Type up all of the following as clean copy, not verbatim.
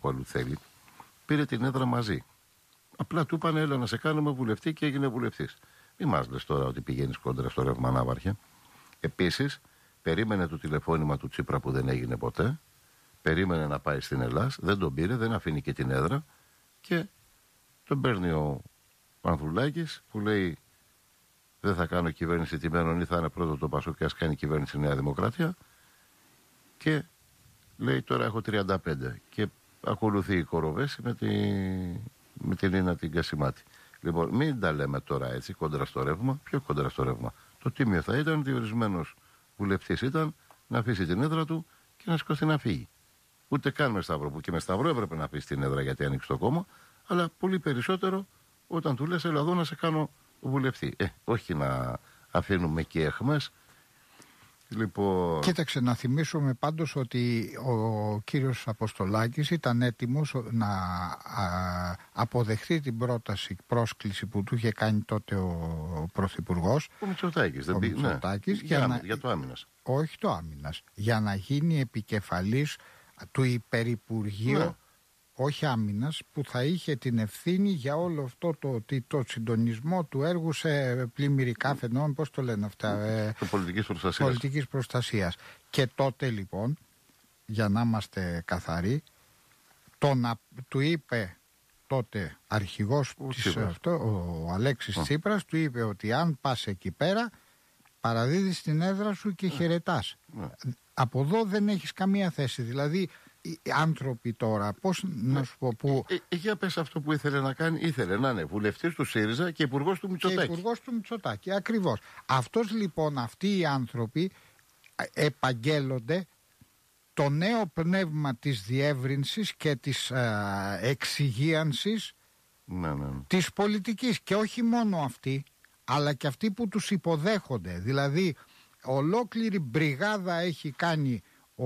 που αλλού θέλει, πήρε την έδρα μαζί. Απλά του είπανε έλα να σε κάνουμε βουλευτή και έγινε βουλευτής. Μη μας λες τώρα ότι πηγαίνεις κόντρα στο ρεύμα, Ναύαρχε. Επίσης, περίμενε το τηλεφώνημα του Τσίπρα που δεν έγινε ποτέ. Περίμενε να πάει στην Ελλάδα, δεν τον πήρε, δεν αφήνει και την έδρα. Και τον παίρνει ο Ανδρουλάκης που λέει δεν θα κάνω κυβέρνηση τιμένων ή θα είναι πρώτο το Πασόκ και ας κάνει κυβέρνηση Νέα Δημοκρατία. Και λέει τώρα έχω 35 και ακολουθεί η Κοροβέση με την Νίνα την Κασιμάτη. Λοιπόν, μην τα λέμε τώρα έτσι κόντρα στο ρεύμα. Ποιο κόντρα στο ρεύμα? Το τίμιο θα ήταν, διορισμένος βουλευτής ήταν, να αφήσει την έδρα του και να σηκωθεί να φύγει. Ούτε καν με Σταύρο, που και με Σταύρο έπρεπε να αφήσει την έδρα γιατί άνοιξε το κόμμα, αλλά πολύ περισσότερο όταν του λες έλα εδώ να σε κάνω βουλευτή. Όχι να αφήνουμε και εχμές. Λοιπόν... Κοίταξε, να θυμίσουμε πάντως ότι ο κύριος Αποστολάκης ήταν έτοιμος να αποδεχθεί την πρόσκληση που του είχε κάνει τότε ο Πρωθυπουργός. Ο Μητσοτάκης, δεν πήγε. Για το άμυνας. Όχι το άμυνας. Για να γίνει επικεφαλής του υπερυπουργείου, όχι άμυνας, που θα είχε την ευθύνη για όλο αυτό το συντονισμό του έργου σε πλημμυρικά φαινόμενα, πώς το λένε αυτά, πολιτικής προστασίας. Και τότε λοιπόν, για να είμαστε καθαροί, του είπε τότε αρχηγός ο Αλέξης Τσίπρας, του είπε ότι αν πας εκεί πέρα παραδίδεις την έδρα σου και χαιρετάς. Από εδώ δεν έχεις καμία θέση. Δηλαδή οι άνθρωποι τώρα, πώς να σου πω, που... Για πες αυτό που ήθελε να κάνει. Ήθελε να είναι βουλευτής του ΣΥΡΙΖΑ και υπουργός του Μητσοτάκη. Και υπουργός του Μητσοτάκη, ακριβώς. Αυτός λοιπόν, αυτοί οι άνθρωποι επαγγέλλονται το νέο πνεύμα της διεύρυνσης και της εξυγίανσης της πολιτικής. Και όχι μόνο αυτοί, αλλά και αυτοί που τους υποδέχονται. Δηλαδή ολόκληρη μπριγάδα έχει κάνει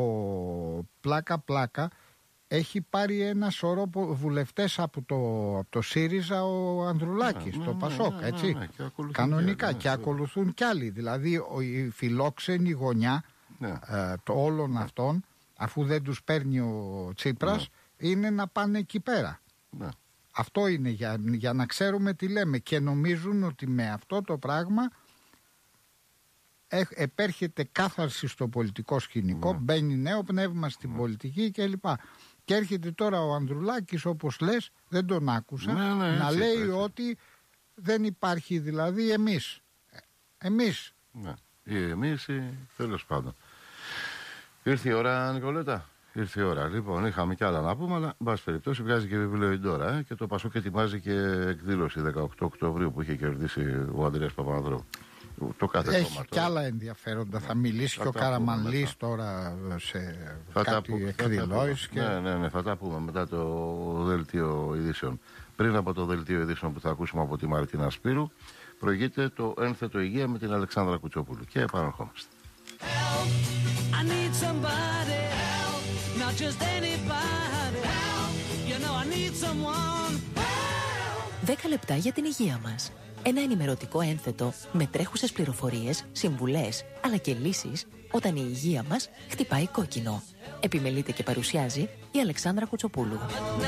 πλάκα έχει πάρει ένα σωρό βουλευτές από το ΣΥΡΙΖΑ ο Ανδρουλάκης, το Πασόκ, έτσι. Κανονικά και ακολουθούν κι άλλοι. Δηλαδή η φιλόξενη γωνιά όλων αυτών, αφού δεν τους παίρνει ο Τσίπρας, είναι να πάνε εκεί πέρα. Αυτό είναι για να ξέρουμε τι λέμε. Και νομίζουν ότι με αυτό το πράγμα επέρχεται κάθαρση στο πολιτικό σκηνικό, μπαίνει νέο πνεύμα στην πολιτική κλπ. Και έρχεται τώρα ο Ανδρουλάκης, όπως λες, δεν τον άκουσα, να λέει ότι δεν υπάρχει, δηλαδή εμείς. Εμείς, τέλος πάντων. Ήρθε η ώρα, Νικολέτα. Ήρθε η ώρα. Λοιπόν, είχαμε κι άλλα να πούμε, αλλά εν πάση περιπτώσει βγάζει και βιβλίο η Ντόρα και το Πασόκ ετοιμάζει και εκδήλωση 18 Οκτωβρίου που είχε κερδίσει ο Ανδρέας Παπανδρέου. Έχει κι άλλα ενδιαφέροντα. Θα μιλήσει και ο Καραμανλής τώρα σε κάτι εκδηλώσεις. Ναι, θα τα πούμε μετά το δελτίο ειδήσεων. Πριν από το δελτίο ειδήσεων που θα ακούσουμε από τη Μαρτίνα Σπύρου, προηγείται το ένθετο υγεία με την Αλεξάνδρα Κουτσόπουλου. Και επαναρχόμαστε. 10 λεπτά για την υγεία μας. Ένα ενημερωτικό ένθετο με τρέχουσες πληροφορίες, συμβουλές, αλλά και λύσεις όταν η υγεία μας χτυπάει κόκκινο. Επιμελείται και παρουσιάζει η Αλεξάνδρα Κουτσοπούλου.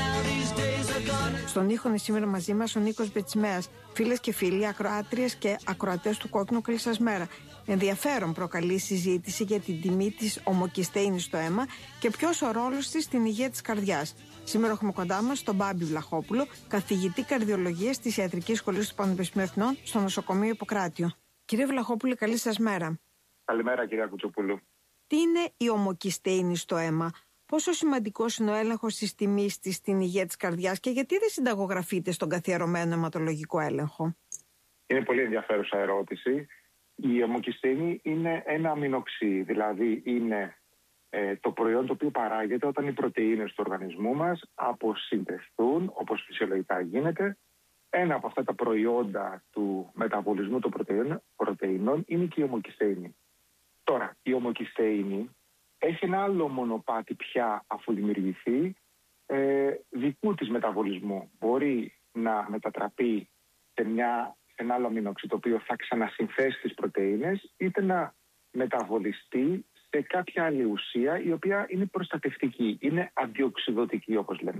Στον ήχο είναι σήμερα μαζί μας ο Νίκος Μπετσιμέας. Φίλες και φίλοι, ακροάτριες και ακροατές του Κόκκινου, καλή σας μέρα. Ενδιαφέρον προκαλεί συζήτηση για την τιμή της ομοκυστέινης στο αίμα και ποιος ο ρόλος της στην υγεία της καρδιάς. Σήμερα έχουμε κοντά μας τον Μπάμπη Βλαχόπουλο, καθηγητή καρδιολογίας της Ιατρικής Σχολής του Πανεπιστημίου Εθνών στο νοσοκομείο Ιπποκράτιο. Κύριε Βλαχόπουλε, καλή σας μέρα. Καλημέρα, κυρία Κουτσοπούλου. Τι είναι η ομοκυστέινη στο αίμα, πόσο σημαντικός είναι ο έλεγχος της τιμής της στην υγεία της καρδιάς και γιατί δεν συνταγογραφείται στον καθιερωμένο αιματολογικό έλεγχο? Είναι πολύ ενδιαφέρουσα ερώτηση. Η ομοκυστέινη είναι ένα αμινοξύ, δηλαδή είναι το προϊόν το οποίο παράγεται όταν οι πρωτεΐνες του οργανισμού μας αποσυντεθούν, όπως φυσιολογικά γίνεται. Ένα από αυτά τα προϊόντα του μεταβολισμού των πρωτεΐνων είναι και η ομοκυστέινη. Τώρα, η ομοκυστέινη έχει ένα άλλο μονοπάτι πια αφού δημιουργηθεί δικού της μεταβολισμού. Μπορεί να μετατραπεί σε ένα άλλο αμινοξύ το οποίο θα ξανασυνθέσει τις πρωτεΐνες, είτε να μεταβολιστεί σε κάποια άλλη ουσία η οποία είναι προστατευτική, είναι αντιοξυδωτική όπως λέμε.